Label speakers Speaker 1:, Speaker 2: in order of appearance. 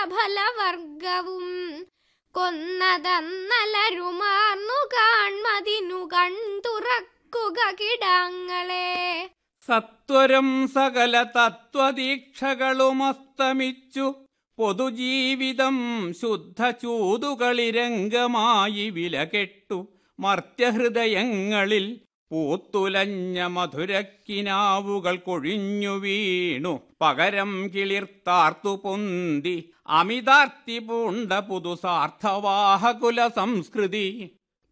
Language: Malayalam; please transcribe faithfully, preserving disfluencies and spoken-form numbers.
Speaker 1: ഫലവർഗവും കൊന്നതന്നലരുമാർന്നു കാൺമതിനു കൺതുറക്കുക കിടാങ്ങളെ.
Speaker 2: സത്വരം സകല തത്വദീക്ഷകളും അസ്തമിച്ചു പൊതുജീവിതം ശുദ്ധ ചൂതുകളിരംഗമായി വിലകെട്ടു മർത്യഹൃദയങ്ങളിൽ പൂത്തുലഞ്ഞ മധുരക്കിനാവുകൾ കൊഴിഞ്ഞു വീണു പകരം കിളിർത്താർത്തു പൊന്തി അമിതാർത്തി പൂണ്ട പുതുസാർത്ഥവാഹകുല സംസ്കൃതി.